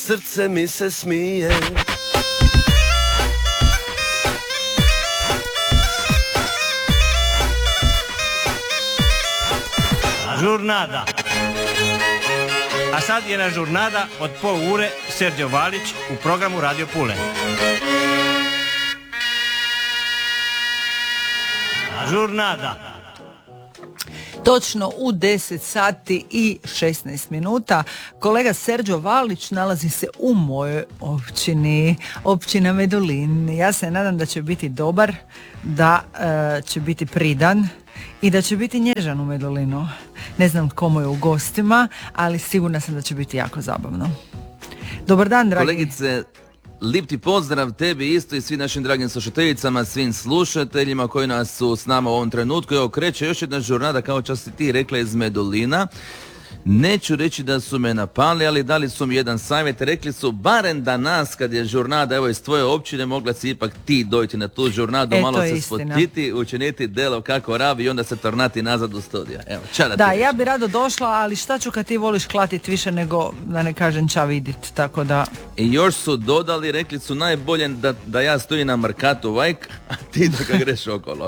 srce mi se smije. Žurnada. A sad je na žurnada od pol ure Serđo Valić u programu Radio Pule. Žurnada. Točno u 10 sati i 16 minuta kolega Serđo Valić nalazi se u mojoj općini, općina Medulin. Ja se nadam da će biti dobar, da će biti pridan i da će biti nježan u Medulinu. Ne znam komu je u gostima, ali sigurna sam da će biti jako zabavno. Dobar dan, dragi. Kolegice, lip ti pozdrav tebi isto i svim našim dragim slušateljicama, svim slušateljima koji nas su s nama u ovom trenutku. Evo kreće još jedna žurnada, kao što si ti rekla, iz Medulina. Neću reći da su me napali, ali dali su mi jedan savjet. Rekli su barem da nas, kad je žurnada evo iz tvoje općine, mogla si ipak ti dojti na tu žurnadu, malo se spotiti, učiniti delo kako rabi i onda se tornati nazad u studija. Evo, da, ja bi rado došla, ali šta ću kad ti voliš klatit više nego, da ne kažem, ča vidit, tako da... I još su dodali, rekli su najbolje da ja stojim na Markatu Vajk, a ti da ga greš okolo.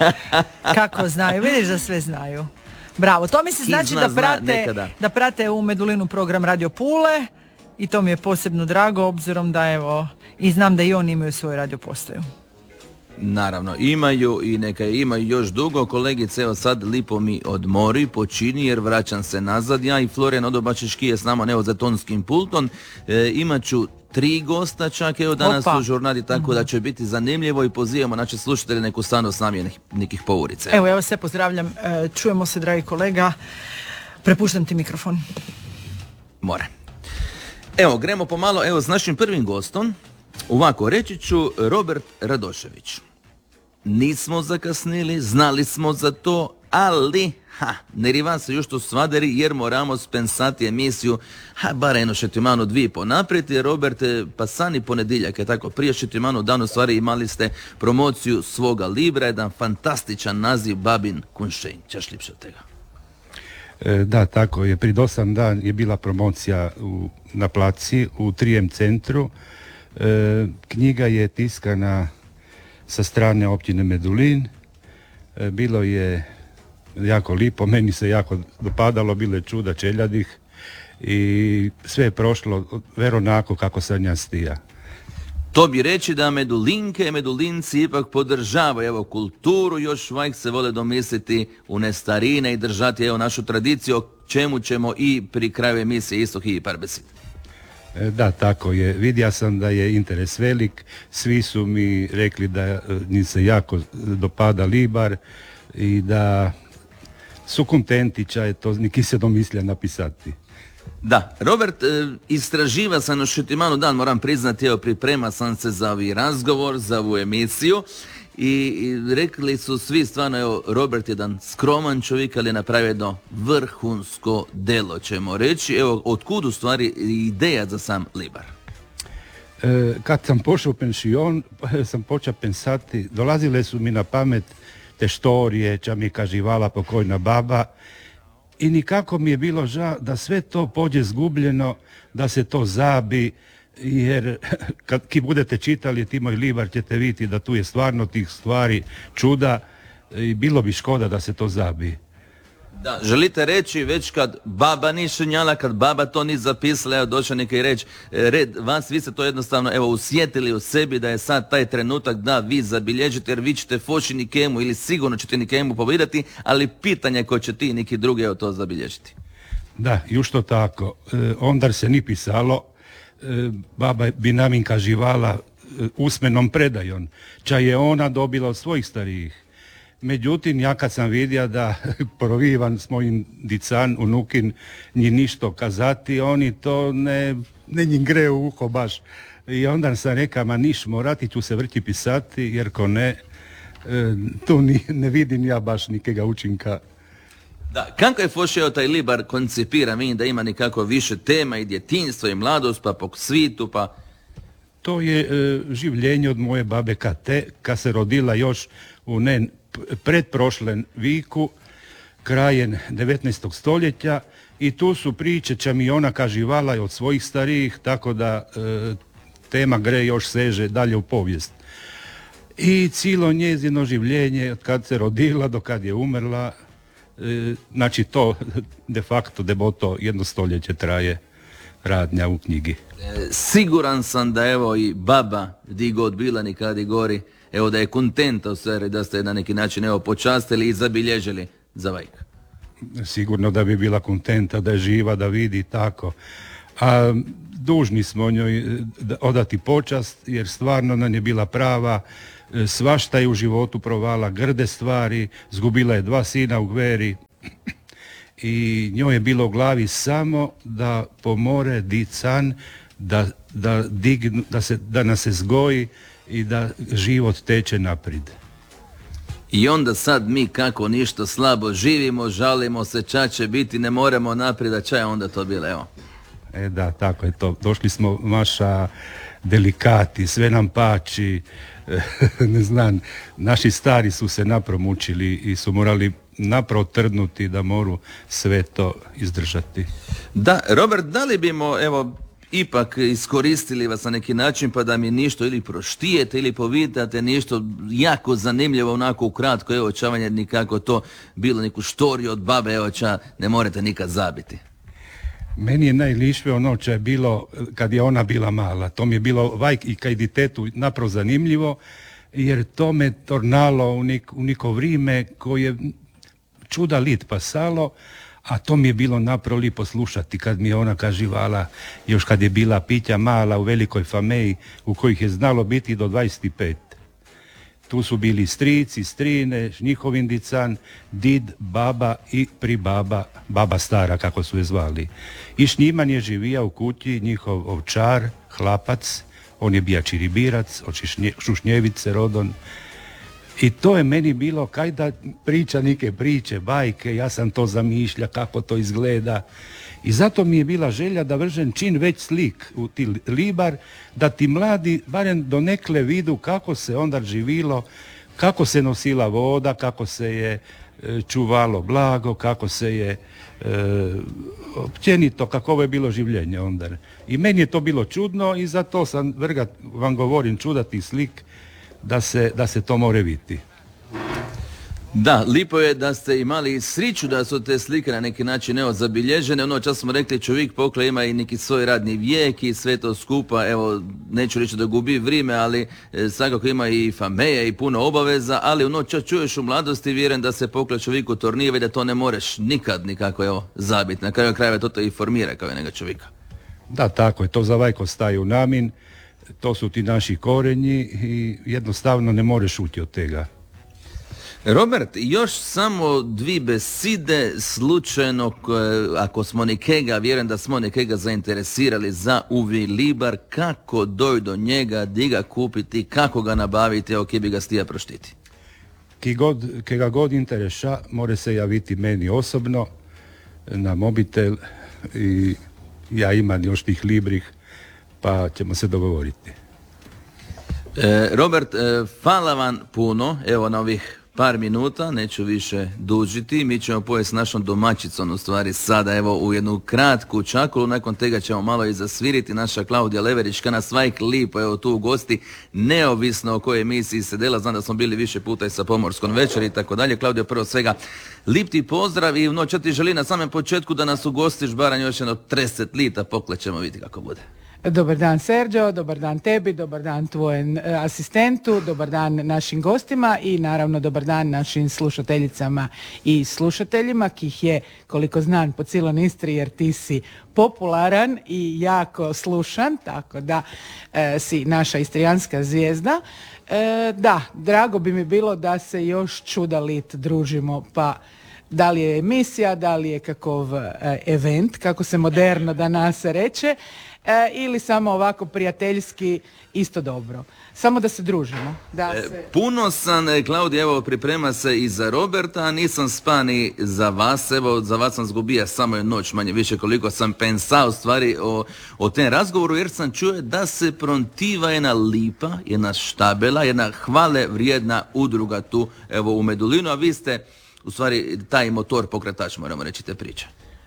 Kako znaju, vidiš da sve znaju. Bravo, to mi se znači da prate u Medulinu program Radio Pule i to mi je posebno drago, obzirom da evo, i znam da i oni imaju svoju radio postaju. Naravno, imaju i neka imaju još dugo. Kolegice, evo sad lipo mi odmori, počini jer vraćam se nazad. Ja i Florijan Odobačiški je s nama evo za tonskim pultom. Imat ću 3 gosta čak evo danas u žurnadi, tako da će biti zanimljivo i pozivamo naše slušatelje neku stanu s nami nekih pourice. Evo, ja vas sve pozdravljam, čujemo se, dragi kolega, prepuštam ti mikrofon. More. Evo, gremo pomalo evo s našim prvim gostom. Ovako, reći ću Robert Radošević. Nismo zakasnili, znali smo za to, ali ne riva se još to svaderi jer moramo spensati emisiju bar eno šetimanu 2 ponaprijed. Robert, pa sani ponedjeljak je tako, prije šetimanu dan u stvari imali ste promociju svoga libra, jedan fantastičan naziv Babin Kunšenj. Češ lipše od tega? Da, tako je. Pred 8 dan je bila promocija na placi u Trijem centru. Knjiga je tiskana sa strane općine Medulin. Bilo je jako lipo, meni se jako dopadalo, bilo je čuda čeljadih i sve je prošlo veronako kako sam ja stija. To bi reći da Medulinke i Medulinci ipak podržavaju evo kulturu, još uvijek se vole domisliti u nestarine i držati evo našu tradiciju, o čemu ćemo i pri kraju emisije isto i par beseda. Da, tako je. Vidio sam da je interes velik, svi su mi rekli da mi se jako dopada libar i da su kontenti, čaj to niki se domislja napisati. Da, Robert, istraživa sam još šetimanu dan, moram priznati, evo priprema sam se za ovaj razgovor, za ovu emisiju i rekli su svi stvarno, evo, Robert je jedan skroman čovjek, ali je napravio jedno vrhunsko delo, ćemo reći. Evo, otkud u stvari ideja za sam libar? Kad sam pošao u pension, sam počeo pensati, dolazile su mi na pamet te štorije, ča mi kaživala pokojna baba i nikako mi je bilo žao da sve to pođe zgubljeno, da se to zabi, jer kad budete čitali ti moj libar ćete vidjeti da tu je stvarno tih stvari čuda i bilo bi škoda da se to zabi. Da, želite reći već kad baba ni šinjala, kad baba to ni zapisala, evo došao neka i reći, red vas, vi ste to jednostavno evo usjetili u sebi da je sad taj trenutak da vi zabilježite, jer vi ćete foši nikemu ili sigurno ćete nikemu povedati, ali pitanje ko će ti neki drugi evo to zabilježiti. Da, już to tako. Ondar se ni pisalo, baba bi nam im kaživala usmenom predajom, ča je ona dobila od svojih starijih. Međutim, ja kad sam vidio da provivan s mojim dican, unukin, nji ništo kazati, oni to ne njim gre u uho baš. I onda sam rekao, ma niš, morati ću se vrti pisati, jer ko ne, tu ne vidim ja baš nikega učinka. Da, kako je fošeo taj libar koncipira, vidim da ima nekako više tema i djetinjstvo i mladost, pa po svitu, pa... To je življenje od moje babe Kate, kad se rodila još u predprošlen viku, krajem 19. stoljeća i tu su priče ča mi ona kaživala od svojih starijih, tako da tema gre još seže dalje u povijest. I cijelo njezino življenje, od kad se rodila do kad je umrla, znači to de facto deboto jedno stoljeće traje radnja u knjigi. Siguran sam da evo i baba di god bila nikad i gori, evo da je kontenta u stvari da ste na neki način evo počastili i zabilježili za vajka. Sigurno da bi bila kontenta da je živa, da vidi tako. A dužni smo njoj odati počast jer stvarno nam je bila prava, svašta je u životu provala, grde stvari, zgubila je 2 sina u Gveri i njoj je bilo u glavi samo da pomore dican, da nas se zgoji i da život teče naprijed. I onda sad mi kako ništa slabo živimo, žalimo se, ča će biti, ne moramo naprijed, a ča je onda to bilo, evo. Da, tako je to. Došli smo maša delikati, sve nam pači, ne znam, naši stari su se napromučili i su morali napravo trdnuti da moru sve to izdržati. Da, Robert, da li bimo, evo, ipak iskoristili vas na neki način pa da mi ništo ili proštijete ili povitate nešto jako zanimljivo onako ukratko, evo čavanje nikako to bilo neku štoriju od babe, evo ča ne morate nikad zabiti. Meni je najlišve ono čo je bilo kad je ona bila mala. To mi je bilo vajk i kaj ditetu napravo zanimljivo jer to me tornalo u neko vrijeme koje čuda lit pasalo, a to mi je bilo napravo lipo slušati kad mi je ona kaživala, još kad je bila pitja mala u velikoj fameji u kojih je znalo biti do 25. Tu su bili strici, strine, njihovin dican, did, baba i pribaba, baba stara kako su je zvali. I s njima je živija u kući njihov ovčar, hlapac, on je bija čiribirac, od Šušnjevice rodon. I to je meni bilo kaj da priča neke priče, bajke, ja sam to zamišlja kako to izgleda. I zato mi je bila želja da vržem čin već slik u ti libar, da ti mladi barem donekle vidu kako se onda živilo, kako se nosila voda, kako se je čuvalo blago, kako se je općenito, kako je bilo življenje onda. I meni je to bilo čudno i zato sam, vam govorim, čudati slik da se to more vidjeti. Da, lipo je da ste imali sriću da su te slike na neki način evo zabilježene. Ono čas smo rekli čovjek pokla ima i neki svoj radni vijek i sve to skupa, evo neću reći da gubi vrijeme, ali svakako ima i fameje i puno obaveza, ali ono čas čuješ u mladosti vjerujem da se pokla čovjeku tornijeva i da to ne moreš nikad nikako evo zabiti. Na kraju krajeva to i formira kao jednog čovjeka. Da, tako je, to za vajko staju namin, to su ti naši korenji i jednostavno ne moreš uti od tega. Robert, još samo 2 beside slučajno, ako smo nekega, vjerujem da smo nekega zainteresirali za uvi libar, kako doj do njega, di ga kupiti, kako ga nabaviti, evo kje bi ga stija proštiti. Ke ga god interesša, more se javiti meni osobno na mobitel i ja imam još tih librih, pa ćemo se dogovoriti. Robert, hvala vam puno, evo na ovih par minuta, neću više dužiti, mi ćemo pojesti s našom domaćicom u stvari sada evo u jednu kratku čakulu, nakon tega ćemo malo i zasviriti, naša Klaudija Leverićka nas svajk lipo evo tu u gosti, neovisno o kojoj emisiji se dela, znam da smo bili više puta i sa Pomorskom večeri i tako dalje. Klaudio, prvo svega lip ti pozdrav i noća ti želim na samom početku da nas ugostiš barem još jedno 30 lita, poklećemo vidjeti kako bude. Dobar dan Sergio, dobar dan tebi, dobar dan tvojem asistentu, dobar dan našim gostima i naravno dobar dan našim slušateljicama i slušateljima, kih je koliko znam po cijelom Istri jer ti si popularan i jako slušan, tako da si naša istrijanska zvijezda. Da, drago bi mi bilo da se još čuda lit družimo, pa da li je emisija, da li je kakov event, kako se moderno danas reče, ili samo ovako prijateljski isto dobro. Samo da se družimo. Puno sam, Klaudija, evo priprema se i za Roberta, a nisam spani za vas. Evo, za vas sam zgubija samo jednu noć, manje više koliko sam pensao stvari o tem razgovoru, jer sam čuo da se prontiva jedna lipa, jedna štabela, jedna hvale vrijedna udruga tu, evo u Medulinu, a vi ste u stvari taj motor pokretač, moramo reći, te priče.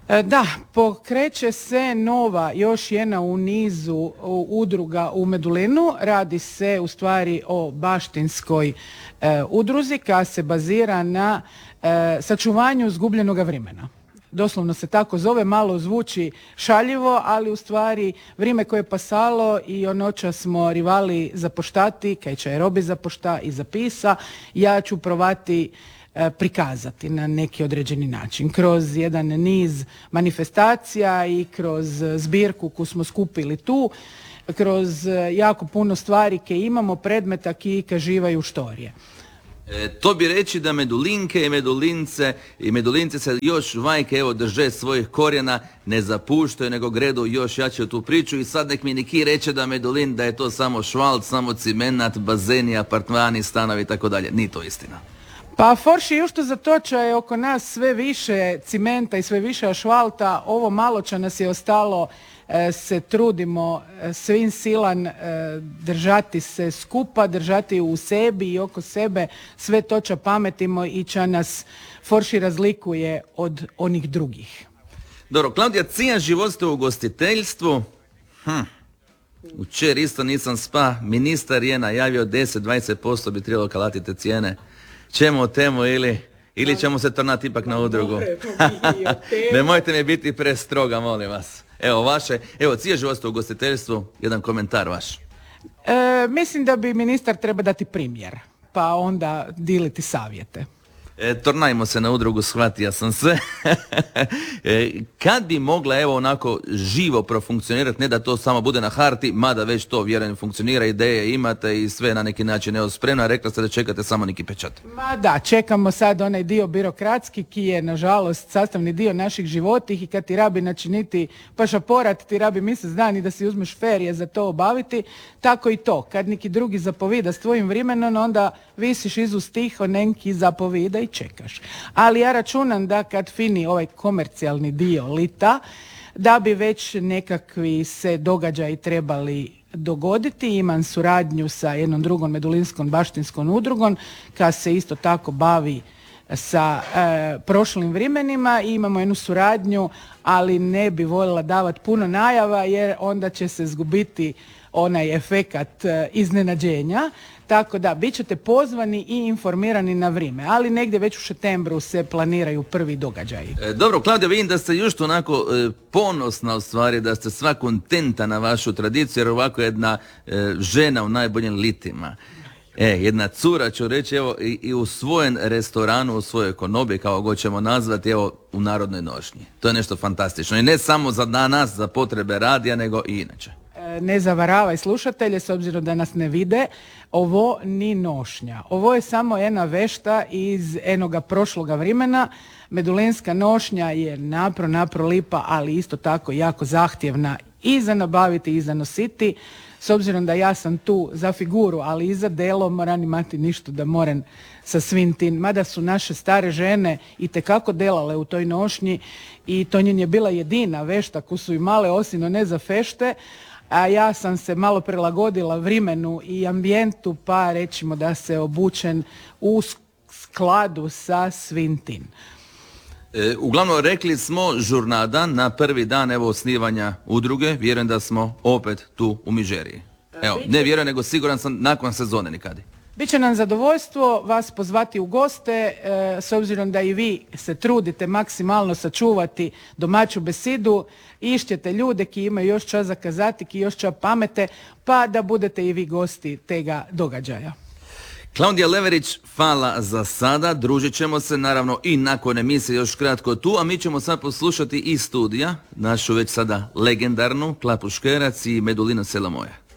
Da, pokreće se nova, još jedna u nizu udruga u Medulinu. Radi se u stvari o baštinskoj udruzi koja se bazira na sačuvanju izgubljenog vremena. Doslovno se tako zove, malo zvuči šaljivo, ali u stvari vrijeme koje je pasalo i onoća smo rivali za poštati, kaj će robi za pošta i za pisa, ja ću provati prikazati na neki određeni način. Kroz jedan niz manifestacija i kroz zbirku koju smo skupili tu, kroz jako puno stvari koje imamo, predmeta ki kaživaju štorije. To bi reći da Medulinke i Medulince i Medulinci se još vajke evo drže svojih korijena, ne zapuštaju nego gredu još jače u tu priču i sad nek mi neki reče da Medulin da je to samo švalt, samo cimenat, bazeni, apartmani, stanovi i tako dalje. Nije to istina. Pa forši još to zatoča je oko nas sve više cimenta i sve više ašvalta. Ovo malo će nas je ostalo, se trudimo svim silan držati se skupa, držati u sebi i oko sebe, sve to će pametimo i će nas forši razlikuje od onih drugih. Dobro, Klaudija, cija život ste u ugostiteljstvu. Učer isto nisam spa, ministar je najavio 10-20% bi trebalo kalatiti cijene. Čemu o temu ili ćemo se tornati ipak na udrugu? Nemojte mi biti prestroga, molim vas. Evo, cija život ste u ugostiteljstvu, jedan komentar vaš. Mislim da bi ministar treba dati primjer, pa onda diliti savjete. Tornajmo se na udrugu, shvatio sam sve. Kad bi mogla evo onako živo profunkcionirati, ne da to samo bude na harti, mada već to vjerujem funkcionira, ideje imate i sve na neki način evo spremno, rekla ste da čekate samo neki pečat. Ma da, čekamo sad onaj dio birokratski ki je nažalost sastavni dio naših životih i kad ti rabi načiniti pašaporat, ti rabi mjesec dan i da si uzmeš ferije za to obaviti, tako i to. Kad neki drugi zapovida s tvojim vremenom, onda visiš izuz tiho, neki zapovida i čekaš. Ali ja računam da kad fini ovaj komercijalni dio lita, da bi već nekakvi se događaji trebali dogoditi. Imam suradnju sa jednom drugom medulinskom baštinskom udrugom koja se isto tako bavi sa prošlim vremenima i imamo jednu suradnju, ali ne bi voljela davati puno najava jer onda će se izgubiti onaj efekat iznenađenja. Tako da, bit ćete pozvani i informirani na vrijeme, ali negdje već u septembru se planiraju prvi događaji. Dobro, Klaudija, vidim da ste još onako ponosna u stvari, da ste sva kontenta na vašu tradiciju, jer ovako jedna žena u najboljim litima. Jedna cura, ću reći, evo, i u svojem restoranu, u svojoj konobi, kao god ćemo nazvati, evo, u Narodnoj nošnji. To je nešto fantastično. I ne samo za nas, za potrebe radija, nego i inače. Ne zavaravaj slušatelje, s obzirom da nas ne vide, ovo ni nošnja. Ovo je samo jedna vešta iz enoga prošloga vremena. Medulinska nošnja je napro lipa, ali isto tako jako zahtjevna i za nabaviti i za nositi. S obzirom da ja sam tu za figuru, ali i za delo, moram imati ništa da moram sa svim tim. Mada su naše stare žene itekako delale u toj nošnji i to njen je bila jedina vešta koju su imale osino ne za fešte, a ja sam se malo prilagodila vremenu i ambijentu, pa rećimo da se obučen u skladu sa svim tim. Uglavnom, rekli smo žurnada na prvi dan evo osnivanja udruge, vjerujem da smo opet tu u Mižeriji. Evo, ne vjerujem, nego siguran sam nakon sezone nikadi. Biće nam zadovoljstvo vas pozvati u goste, s obzirom da i vi se trudite maksimalno sačuvati domaću besedu, išćete ljude ki imaju još čas zakazati, ki još čas pamete, pa da budete i vi gosti tega događaja. Klaudija Leverić, hvala za sada, družit ćemo se naravno i nakon emisije još kratko tu, a mi ćemo sad poslušati iz studija našu već sada legendarnu Klapu Škerac i Medulina Sela moja.